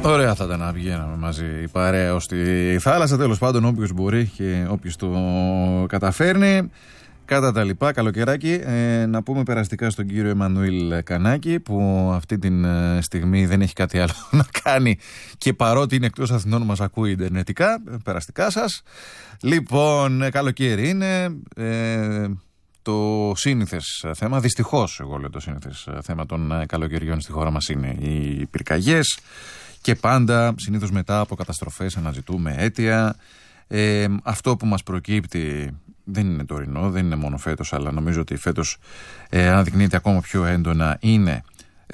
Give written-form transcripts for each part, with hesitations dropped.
Ωραία θα ήταν να πηγαίναμε μαζί η παρέα ως τη θάλασσα, τέλος πάντων όποιος μπορεί και όποιος το καταφέρνει. Κατά τα λοιπά, καλοκαιράκι, να πούμε περαστικά στον κύριο Εμμανουήλ Κανάκη, που αυτή τη στιγμή δεν έχει κάτι άλλο να κάνει και παρότι είναι εκτός Αθηνών μας ακούει ιντερνετικά. Περαστικά σας. Λοιπόν, καλοκαίρι είναι το σύνηθες θέμα, δυστυχώς εγώ λέω το σύνηθες θέμα των καλοκαιριών στη χώρα μας είναι οι πυρκαγιές και πάντα συνήθως μετά από καταστροφές αναζητούμε αίτια. Αυτό που μας προκύπτει δεν είναι τωρινό, δεν είναι μόνο φέτος, αλλά νομίζω ότι φέτος αναδεικνύεται ακόμα πιο έντονα, είναι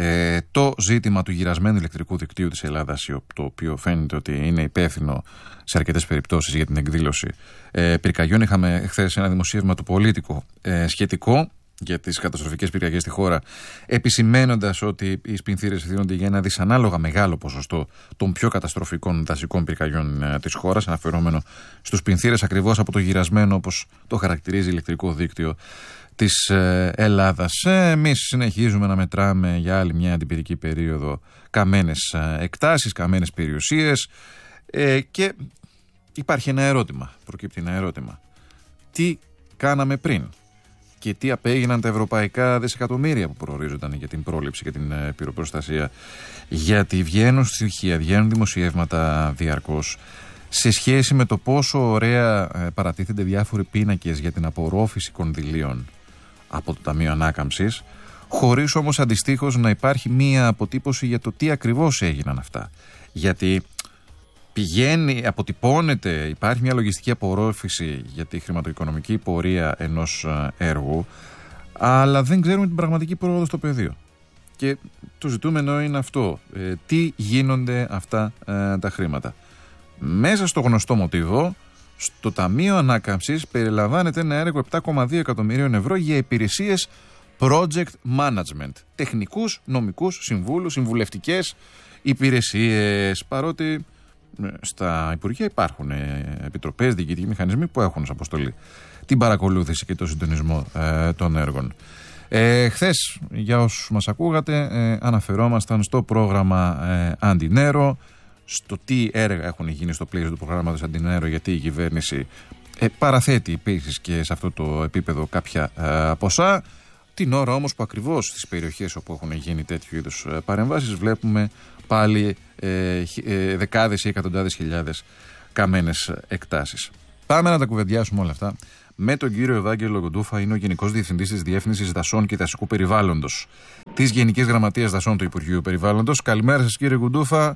το ζήτημα του γυρασμένου ηλεκτρικού δικτύου της Ελλάδας, το οποίο φαίνεται ότι είναι υπεύθυνο σε αρκετές περιπτώσεις για την εκδήλωση πυρκαγιών. Είχαμε χθες ένα δημοσίευμα του Πολίτικο σχετικό για τις καταστροφικές πυρκαγιές στη χώρα, επισημαίνοντας ότι οι σπινθήρες ευθύνονται για ένα δυσανάλογα μεγάλο ποσοστό των πιο καταστροφικών δασικών πυρκαγιών της χώρας, αναφερόμενο στους σπινθήρες ακριβώς από το γυρασμένο, όπως το χαρακτηρίζει, ηλεκτρικό δίκτυο της Ελλάδας. Εμείς συνεχίζουμε να μετράμε για άλλη μια αντιπυρική περίοδο καμένες εκτάσεις, καμένες περιουσίες και υπάρχει ένα ερώτημα, προκύπτει ένα ερώτημα. Τι κάναμε πριν? Και τι απέγιναν τα ευρωπαϊκά δισεκατομμύρια που προορίζονταν για την πρόληψη και την πυροπροστασία? Γιατί βγαίνουν στοιχεία, βγαίνουν δημοσιεύματα διαρκώς σε σχέση με το πόσο ωραία παρατίθενται διάφοροι πίνακες για την απορρόφηση κονδυλίων από το Ταμείο Ανάκαμψης, χωρίς όμως αντιστοίχως να υπάρχει μία αποτύπωση για το τι ακριβώς έγιναν αυτά. Γιατί πηγαίνει, αποτυπώνεται, υπάρχει μια λογιστική απορρόφηση για τη χρηματοοικονομική πορεία ενός έργου, αλλά δεν ξέρουμε την πραγματική πρόοδο στο πεδίο. Και το ζητούμενο είναι αυτό. Τι γίνονται αυτά τα χρήματα? Μέσα στο γνωστό μοτίβο, στο Ταμείο Ανάκαμψης περιλαμβάνεται ένα έργο 7,2 εκατομμυρίων ευρώ για υπηρεσίες project management. Τεχνικούς, νομικούς, συμβούλους, συμβουλευτικές υπηρεσίες. Παρότι στα Υπουργεία υπάρχουν επιτροπές, διοικητικοί μηχανισμοί που έχουν ως αποστολή την παρακολούθηση και το συντονισμό των έργων. Χθες, για όσους μας ακούγατε, αναφερόμασταν στο πρόγραμμα Αντινέρο, στο τι έργα έχουν γίνει στο πλαίσιο του προγράμματος Αντινέρο, γιατί η κυβέρνηση παραθέτει επίσης και σε αυτό το επίπεδο κάποια ποσά. Την ώρα όμως που ακριβώς στις περιοχές όπου έχουν γίνει τέτοιου είδους παρεμβάσεις βλέπουμε πάλι δεκάδες ή εκατοντάδες χιλιάδες καμένες εκτάσεις. Πάμε να τα κουβεντιάσουμε όλα αυτά με τον κύριο Ευάγγελο Γκουντούφα. Είναι ο Γενικός Διευθυντής της Διεύθυνσης Δασών και Δασικού Περιβάλλοντος της Γενικής Γραμματείας Δασών του Υπουργείου Περιβάλλοντος. Καλημέρα σας, κύριε Γκουντούφα.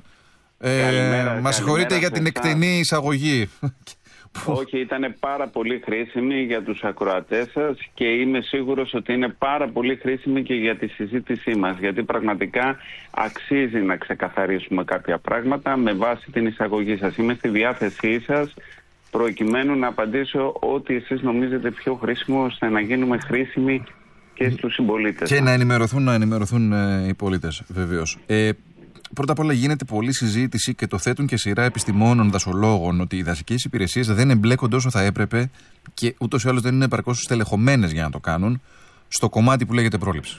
Μας συγχωρείτε για την εκτενή εισαγωγή. Όχι, ήταν πάρα πολύ χρήσιμη για τους ακροατές σας και είμαι σίγουρος ότι είναι πάρα πολύ χρήσιμη και για τη συζήτησή μας, γιατί πραγματικά αξίζει να ξεκαθαρίσουμε κάποια πράγματα με βάση την εισαγωγή σας. Είμαι στη διάθεσή σας προκειμένου να απαντήσω ό,τι εσείς νομίζετε πιο χρήσιμο, ώστε να γίνουμε χρήσιμοι και στους συμπολίτες. Και να ενημερωθούν οι πολίτες, βεβαίως. Πρώτα απ' όλα γίνεται πολλή συζήτηση και το θέτουν και σειρά επιστημόνων, δασολόγων, ότι οι δασικές υπηρεσίες δεν εμπλέκονται όσο θα έπρεπε και ούτως ή άλλως δεν είναι επαρκώς στελεχωμένες για να το κάνουν στο κομμάτι που λέγεται πρόληψη.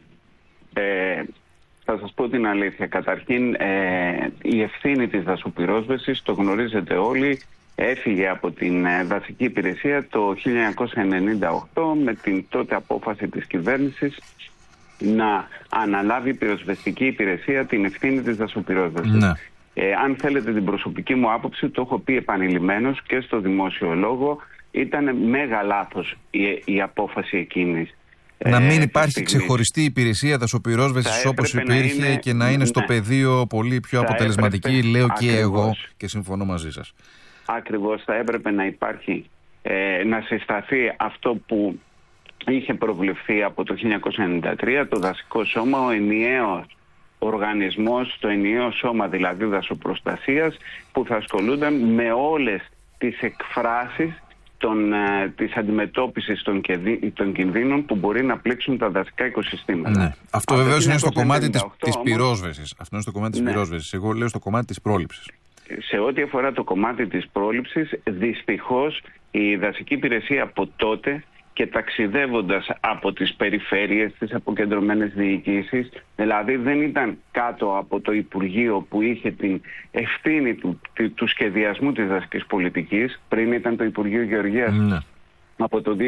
Θα σας πω την αλήθεια. Καταρχήν, η ευθύνη της δασοπυρόσβεσης, το γνωρίζετε όλοι, έφυγε από την δασική υπηρεσία το 1998 με την τότε απόφαση της κυβέρνησης να αναλάβει η πυροσβεστική υπηρεσία την ευθύνη της δασοπυρόσβεσης. Ναι. Αν θέλετε την προσωπική μου άποψη, το έχω πει επανειλημμένως και στο δημόσιο λόγο, ήταν μέγα λάθος η απόφαση εκείνης. Να μην υπάρχει ξεχωριστή υπηρεσία δασοπυρόσβεσης όπως υπήρχε και να είναι στο πεδίο πολύ πιο αποτελεσματική, λέω και εγώ, και συμφωνώ μαζί σας. Ακριβώς, θα έπρεπε να υπάρχει, να συσταθεί αυτό που είχε προβλεφθεί από το 1993, το δασικό σώμα, ο ενιαίος οργανισμός, το ενιαίο σώμα δηλαδή δασοπροστασίας, που θα ασχολούνταν με όλες τις εκφράσεις της αντιμετώπισης των κινδύνων που μπορεί να πλήξουν τα δασικά οικοσυστήματα. Ναι. Αυτό βεβαίως είναι στο κομμάτι της πυρόσβεσης. Αυτό είναι στο κομμάτι της πυρόσβεσης. Εγώ λέω στο κομμάτι της πρόληψης. Σε ό,τι αφορά το κομμάτι της πρόληψης, δυστυχώς η δασική υπηρεσία από τότε και ταξιδεύοντας από τις περιφέρειες, τις αποκεντρωμένες διοικήσεις. Δηλαδή δεν ήταν κάτω από το Υπουργείο που είχε την ευθύνη του σχεδιασμού της δασικής πολιτικής. Πριν ήταν το Υπουργείο Γεωργίας, από το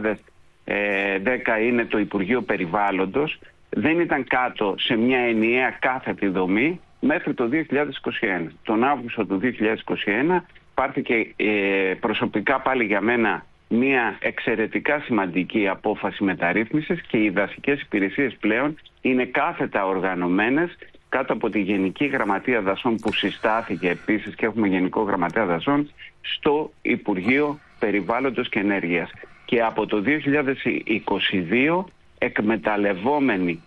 2010 είναι το Υπουργείο Περιβάλλοντος. Δεν ήταν κάτω σε μια ενιαία κάθετη δομή μέχρι το 2021. Τον Αύγουστο του 2021 πάρθηκε προσωπικά πάλι για μένα μια εξαιρετικά σημαντική απόφαση μεταρρύθμισης και οι δασικές υπηρεσίες πλέον είναι κάθετα οργανωμένες κάτω από τη Γενική Γραμματεία Δασών που συστάθηκε επίσης και έχουμε Γενικό Γραμματέα Δασών στο Υπουργείο Περιβάλλοντος και Ενέργειας. Και από το 2022 εκμεταλλευόμενοι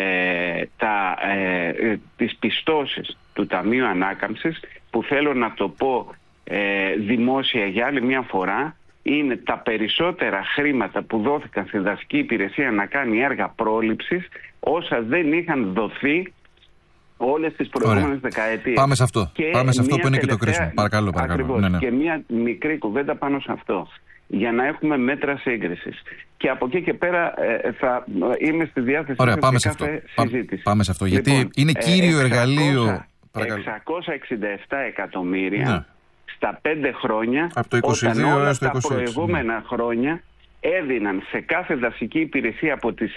τις πιστώσεις του Ταμείου Ανάκαμψης, που θέλω να το πω δημόσια για άλλη μια φορά, είναι τα περισσότερα χρήματα που δόθηκαν στη δασική υπηρεσία να κάνει έργα πρόληψης, όσα δεν είχαν δοθεί όλες τις προηγούμενες δεκαετίες. Πάμε σε αυτό. Πάμε σε αυτό που είναι και το κρίσιμο. Παρακαλώ. Ακριβώς. Ναι. Και μια μικρή κουβέντα πάνω σε αυτό, για να έχουμε μέτρα σύγκρισης. Και από εκεί και πέρα θα είμαι στη διάθεση σε κάθε συζήτηση. Πάμε σε αυτό, γιατί λοιπόν, είναι κύριο εργαλείο. 667 εκατομμύρια στα 5 χρόνια, από το 22 όταν όλα έως το 26, τα προηγούμενα χρόνια έδιναν σε κάθε δασική υπηρεσία από τις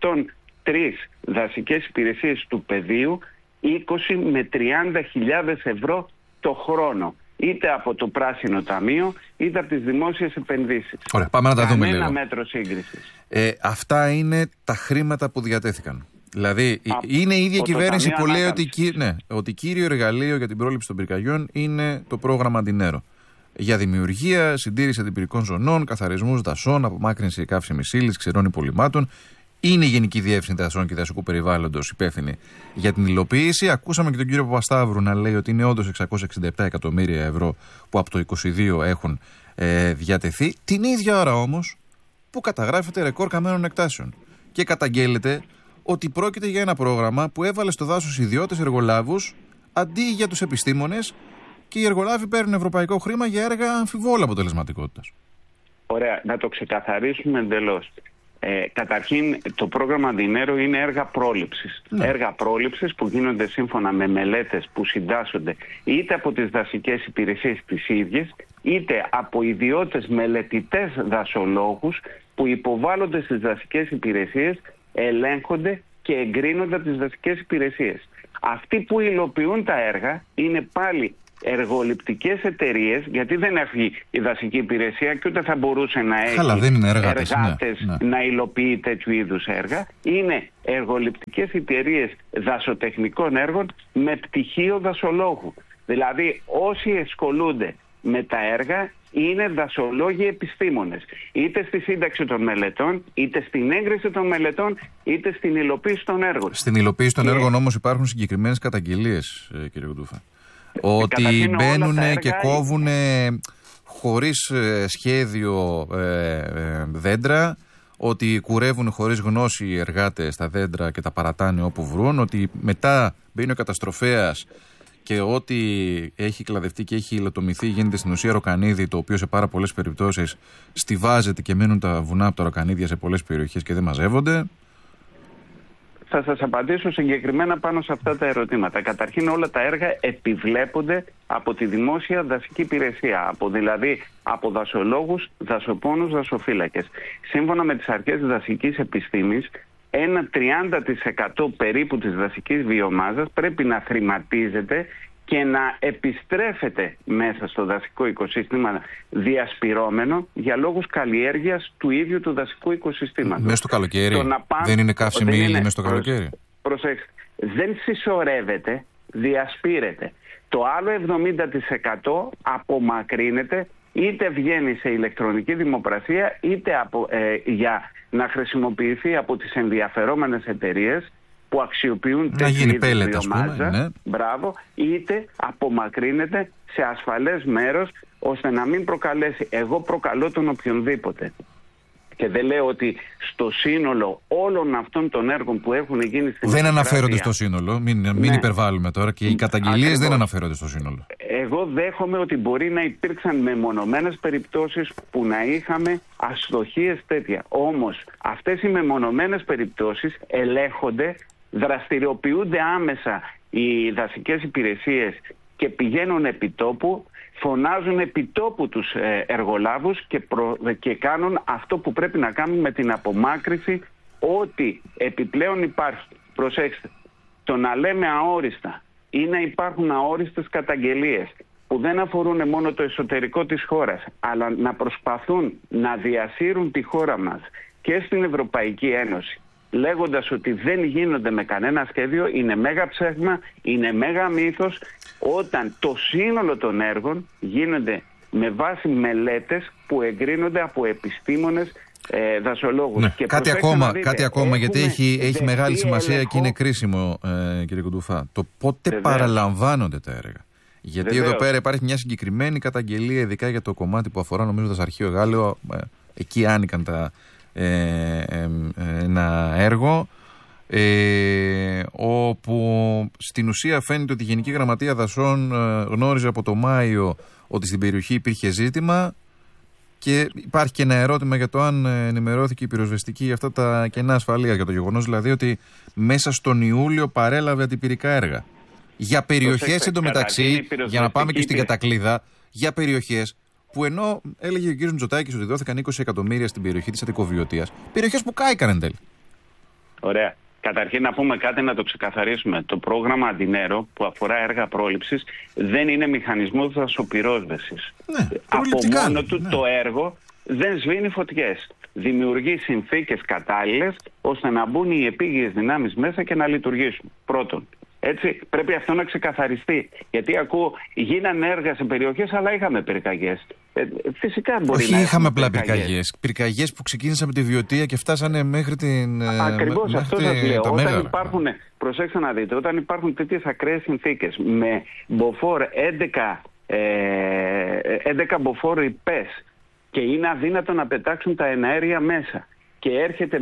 103 δασικές υπηρεσίες του πεδίου 20 με 30.000 ευρώ το χρόνο. Είτε από το Πράσινο Ταμείο, είτε από τις δημόσιες επενδύσεις. Ωραία, πάμε να τα δούμε λίγο. Ένα μέτρο σύγκρισης. Αυτά είναι τα χρήματα που διατέθηκαν. Δηλαδή, είναι η ίδια κυβέρνηση που λέει ότι κύριο εργαλείο για την πρόληψη των πυρκαγιών είναι το πρόγραμμα Αντινέρο. Για δημιουργία, συντήρηση αντιπυρικών ζωνών, καθαρισμούς δασών, απομάκρυνση καύσιμης ύλης, ξερών υπολειμμάτων. Είναι η Γενική Διεύθυνση Δασών και Δασικού Περιβάλλοντος υπεύθυνη για την υλοποίηση. Ακούσαμε και τον κύριο Παπασταύρου να λέει ότι είναι όντως 667 εκατομμύρια ευρώ που από το 2022 έχουν διατεθεί. Την ίδια ώρα όμως που καταγράφεται ρεκόρ καμένων εκτάσεων. Και καταγγέλλεται ότι πρόκειται για ένα πρόγραμμα που έβαλε στο δάσος ιδιώτες εργολάβους αντί για τους επιστήμονες, και οι εργολάβοι παίρνουν ευρωπαϊκό χρήμα για έργα αμφιβόλου αποτελεσματικότητας. Ωραία, να το ξεκαθαρίσουμε εντελώς. Καταρχήν, το πρόγραμμα Αντινέρο είναι έργα πρόληψης. Έργα πρόληψης που γίνονται σύμφωνα με μελέτες που συντάσσονται είτε από τις δασικές υπηρεσίες τις ίδιες, είτε από ιδιώτες μελετητές δασολόγους που υποβάλλονται στις δασικές υπηρεσίες, ελέγχονται και εγκρίνονται από τις δασικές υπηρεσίες. Αυτοί που υλοποιούν τα έργα είναι πάλι εργοληπτικές εταιρείες, γιατί δεν έχει η δασική υπηρεσία και ούτε θα μπορούσε να έχει εργάτες να υλοποιεί τέτοιου είδους έργα. Είναι εργοληπτικές εταιρείες δασοτεχνικών έργων με πτυχίο δασολόγου. Δηλαδή όσοι ασχολούνται με τα έργα είναι δασολόγοι επιστήμονες. Είτε στη σύνταξη των μελετών, είτε στην έγκριση των μελετών, είτε στην υλοποίηση των έργων. Στην υλοποίηση των έργων όμως υπάρχουν συγκεκριμένες καταγγελίες, κύριε Κουντούφα. Ότι μπαίνουν και κόβουν χωρίς σχέδιο δέντρα, ότι κουρεύουν χωρίς γνώση οι εργάτες τα δέντρα και τα παρατάνε όπου βρουν, ότι μετά μπαίνει ο καταστροφέας και ό,τι έχει κλαδευτεί και έχει υλοτομηθεί γίνεται στην ουσία ροκανίδι, το οποίο σε πάρα πολλές περιπτώσεις στιβάζεται και μένουν τα βουνά από τα ροκανίδια σε πολλές περιοχές και δεν μαζεύονται. Θα σας απαντήσω συγκεκριμένα πάνω σε αυτά τα ερωτήματα. Καταρχήν, όλα τα έργα επιβλέπονται από τη δημόσια δασική υπηρεσία, δηλαδή από δασολόγους, δασοπόνους, δασοφύλακες. Σύμφωνα με τις αρχές δασικής επιστήμης, ένα 30% περίπου της δασικής βιομάζας πρέπει να χρηματίζεται και να επιστρέφεται μέσα στο δασικό οικοσύστημα διασπυρώμενο για λόγους καλλιέργειας του ίδιου του δασικού οικοσυστήματος. Μέσα στο καλοκαίρι δεν είναι καύσιμη ύλη μέσα στο καλοκαίρι. Προσέξτε, δεν συσσωρεύεται, διασπείρεται. Το άλλο 70% απομακρύνεται, είτε βγαίνει σε ηλεκτρονική δημοπρασία, είτε για να χρησιμοποιηθεί από τις ενδιαφερόμενες εταιρείες που αξιοποιούν τέτοιου είδους βιομάζα, είτε απομακρύνεται σε ασφαλές μέρος ώστε να μην προκαλέσει. Εγώ προκαλώ τον οποιονδήποτε. Και δεν λέω ότι στο σύνολο όλων αυτών των έργων που έχουν γίνει στην δεν αναφέρονται στο σύνολο. Μην υπερβάλλουμε τώρα και οι καταγγελίες δεν αναφέρονται στο σύνολο. εγώ δέχομαι ότι μπορεί να υπήρξαν μεμονωμένες περιπτώσεις που να είχαμε αστοχίες τέτοια. Όμως αυτές οι μεμονωμένες περιπτώσεις ελέγχονται, δραστηριοποιούνται άμεσα οι δασικές υπηρεσίες και πηγαίνουν επιτόπου, φωνάζουν επιτόπου τους εργολάβους και κάνουν αυτό που πρέπει να κάνουν με την απομάκρυση ό,τι επιπλέον υπάρχει. Προσέξτε, το να λέμε αόριστα ή να υπάρχουν αόριστες καταγγελίες που δεν αφορούν μόνο το εσωτερικό της χώρας, αλλά να προσπαθούν να διασύρουν τη χώρα μας και στην Ευρωπαϊκή Ένωση, λέγοντας ότι δεν γίνονται με κανένα σχέδιο, είναι μέγα ψέμα, είναι μέγα μύθος, όταν το σύνολο των έργων γίνονται με βάση μελέτες που εγκρίνονται από επιστήμονες δασολόγους. Ναι. Και κάτι ακόμα γιατί έχει μεγάλη σημασία και είναι κρίσιμο, κύριε Κουντούφα, το πότε παραλαμβάνονται τα έργα. Γιατί εδώ πέρα υπάρχει μια συγκεκριμένη καταγγελία, ειδικά για το κομμάτι που αφορά, νομίζω, το Δασαρχείο Γάλλιο. Εκεί άνοικαν ένα έργο, όπου στην ουσία φαίνεται ότι η Γενική Γραμματεία Δασών γνώριζε από το Μάιο ότι στην περιοχή υπήρχε ζήτημα. Και υπάρχει και ένα ερώτημα για το αν ενημερώθηκε η πυροσβεστική για αυτά τα κενά ασφαλείας, για το γεγονός δηλαδή ότι μέσα στον Ιούλιο παρέλαβε αντιπυρικά έργα. Για περιοχές εντωμεταξύ, για να πάμε και στην κατακλείδα, για περιοχές που ενώ έλεγε ο κ. Μητσοτάκης ότι δόθηκαν 20 εκατομμύρια στην περιοχή της Αττικοβιωτίας, περιοχές που κάηκαν εν τέλει. Ωραία. Καταρχήν να πούμε κάτι, να το ξεκαθαρίσουμε. Το πρόγραμμα Αντινέρο που αφορά έργα πρόληψης δεν είναι μηχανισμός δασοπυρόσβεσης. Ναι, από μόνο του το έργο δεν σβήνει φωτιές. Δημιουργεί συνθήκες κατάλληλες ώστε να μπουν οι επίγειες δυνάμεις μέσα και να λειτουργήσουν. Πρώτον. Έτσι, πρέπει αυτό να ξεκαθαριστεί. Γιατί ακούω, γίνανε έργα σε περιοχές, αλλά είχαμε πυρκαγιές. Φυσικά μπορεί να είχαμε απλά πυρκαγιές. Πυρκαγιές που ξεκίνησαν από τη Βιωτία και φτάσανε μέχρι την. Ακριβώς, αυτό σας λέω. Όταν υπάρχουν, προσέξτε να δείτε, όταν υπάρχουν τέτοιες ακραίες συνθήκες με μποφόρ 11 μποφόρ υπές και είναι αδύνατο να πετάξουν τα εναέρια μέσα και έρχεται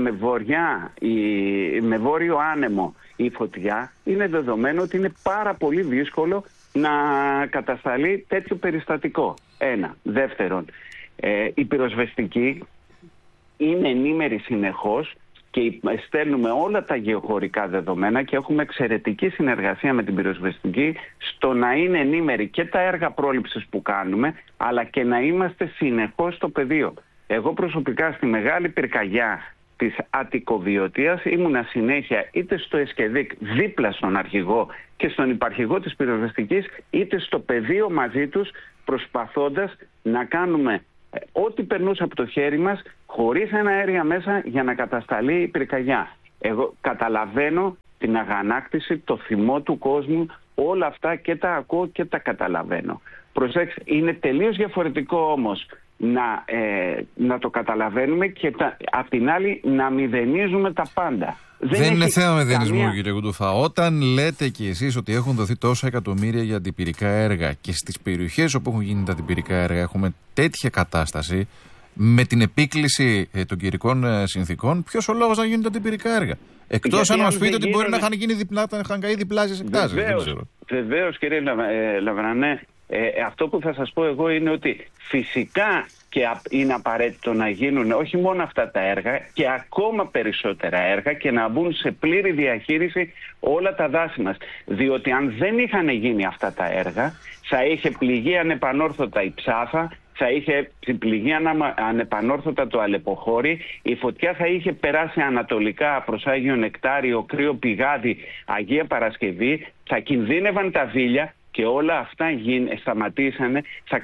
με βόρειο άνεμο η φωτιά, είναι δεδομένο ότι είναι πάρα πολύ δύσκολο να κατασταλεί τέτοιο περιστατικό. Ένα. Δεύτερον, η πυροσβεστική είναι ενήμερη συνεχώς και στέλνουμε όλα τα γεωχωρικά δεδομένα και έχουμε εξαιρετική συνεργασία με την πυροσβεστική στο να είναι ενήμερη και τα έργα πρόληψης που κάνουμε, αλλά και να είμαστε συνεχώς στο πεδίο. Εγώ προσωπικά στη μεγάλη πυρκαγιά της Αττικοβιωτίας ήμουνα συνέχεια είτε στο Εσκεδίκ δίπλα στον αρχηγό και στον υπαρχηγό της πυροσβεστικής, είτε στο πεδίο μαζί τους, προσπαθώντας να κάνουμε ό,τι περνούσε από το χέρι μας χωρίς ένα αέρια μέσα για να κατασταλεί η πυρκαγιά. Εγώ καταλαβαίνω την αγανάκτηση, το θυμό του κόσμου, όλα αυτά και τα ακούω και τα καταλαβαίνω. Προσέξτε, είναι τελείως διαφορετικό όμως να το καταλαβαίνουμε και απ' την άλλη να μηδενίζουμε τα πάντα. Δεν είναι θέμα μηδενισμού, κύριε Κουντούφα. Όταν λέτε κι εσείς ότι έχουν δοθεί τόσα εκατομμύρια για αντιπυρικά έργα και στις περιοχές όπου έχουν γίνει τα αντιπυρικά έργα έχουμε τέτοια κατάσταση, με την επίκληση των καιρικών συνθήκων, ποιος ο λόγος να γίνουν τα αντιπυρικά έργα? Εκτός αν μας πείτε ότι μπορεί να είχαν καεί διπλάσιες εκτάσεις. Βεβαίως, κύριε Λαβρανέ. Αυτό που θα σας πω εγώ είναι ότι φυσικά και είναι απαραίτητο να γίνουν όχι μόνο αυτά τα έργα και ακόμα περισσότερα έργα και να μπουν σε πλήρη διαχείριση όλα τα δάση μας. Διότι αν δεν είχαν γίνει αυτά τα έργα θα είχε πληγεί ανεπανόρθωτα η Ψάθα, θα είχε πληγεί ανεπανόρθωτα το Αλεποχώρι, η φωτιά θα είχε περάσει ανατολικά προς Άγιο Νεκτάριο, Κρύο Πηγάδι, Αγία Παρασκευή, θα κινδύνευαν τα Βίλια. Και όλα αυτά σταματήσανε,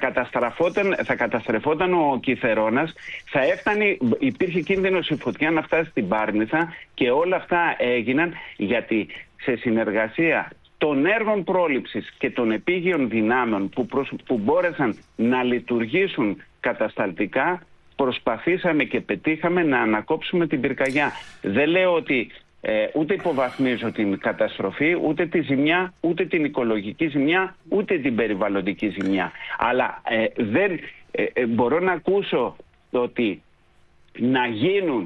θα καταστρεφόταν ο Κιθερώνας, υπήρχε κίνδυνος η φωτιά να φτάσει στην Πάρνηθα και όλα αυτά έγιναν γιατί σε συνεργασία των έργων πρόληψης και των επίγειων δυνάμεων που μπόρεσαν να λειτουργήσουν κατασταλτικά, προσπαθήσαμε και πετύχαμε να ανακόψουμε την πυρκαγιά. Δεν λέω ότι ούτε υποβαθμίζω την καταστροφή, ούτε τη ζημιά, ούτε την οικολογική ζημιά, ούτε την περιβαλλοντική ζημιά. Αλλά δεν μπορώ να ακούσω ότι να γίνουν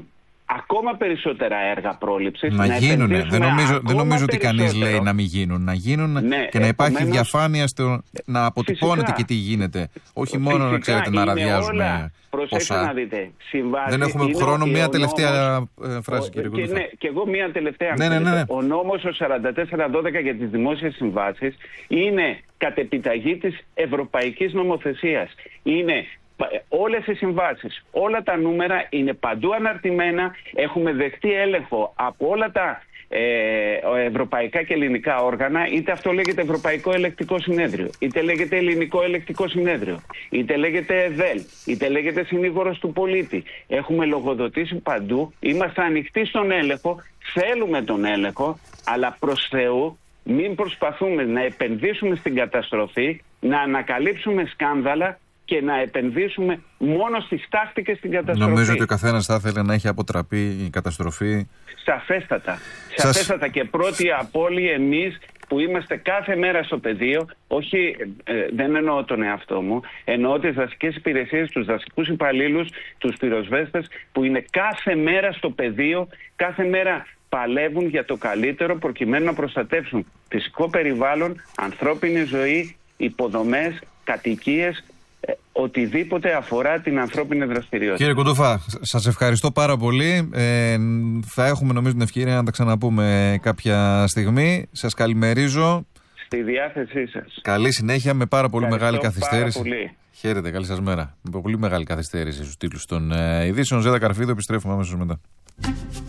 ακόμα περισσότερα έργα πρόληψης. Να γίνουν. Δεν νομίζω ότι κανείς λέει να μην γίνουν. Να γίνουν και να υπάρχει διαφάνεια να αποτυπώνεται και τι γίνεται. Όχι μόνο να ξέρετε να ραδιάζουμε. Προσέξτε να δείτε. Δεν έχουμε χρόνο. Μία τελευταία φράση, κύριε Κοντούφα. Και εγώ μία τελευταία. Ναι. Ο νόμος ο 4412 για τις δημόσιες συμβάσεις είναι κατ' επιταγή της ευρωπαϊκής νομοθεσίας. Είναι όλες οι συμβάσεις, όλα τα νούμερα είναι παντού αναρτημένα. Έχουμε δεχτεί έλεγχο από όλα τα ευρωπαϊκά και ελληνικά όργανα, είτε αυτό λέγεται Ευρωπαϊκό Ελεκτικό Συνέδριο, είτε λέγεται Ελληνικό Ελεκτικό Συνέδριο, είτε λέγεται ΕΔΕΛ, είτε λέγεται Συνήγορος του Πολίτη. Έχουμε λογοδοτήσει παντού, είμαστε ανοιχτοί στον έλεγχο, θέλουμε τον έλεγχο, αλλά προς Θεού μην προσπαθούμε να επενδύσουμε στην καταστροφή, να ανακαλύψουμε σκάνδαλα και να επενδύσουμε μόνο στη στάχτη και στην καταστροφή. Νομίζω ότι ο καθένας θα ήθελε να έχει αποτραπεί η καταστροφή. Σαφέστατα και πρώτοι από όλοι εμείς που είμαστε κάθε μέρα στο πεδίο, όχι, δεν εννοώ τον εαυτό μου, εννοώ τις δασικές υπηρεσίες, τους δασικούς υπαλλήλους, τους πυροσβέστες που είναι κάθε μέρα στο πεδίο, κάθε μέρα παλεύουν για το καλύτερο προκειμένου να προστατεύσουν φυσικό περιβάλλον, ανθρώπινη ζωή, υποδομές, κατοικίες, οτιδήποτε αφορά την ανθρώπινη δραστηριότητα. Κύριε Κοντούφα, σας ευχαριστώ πάρα πολύ. Θα έχουμε νομίζω την ευκαιρία να τα ξαναπούμε κάποια στιγμή. Σας καλημερίζω. Στη διάθεσή σας. Καλή συνέχεια με πάρα πολύ Ευχαριστώ μεγάλη καθυστέρηση. Πάρα πολύ. Χαίρετε, καλή σας μέρα. Με πολύ μεγάλη καθυστέρηση στους τίτλους των ειδήσεων. Ζέτα Καρφίδου, επιστρέφουμε αμέσως μετά.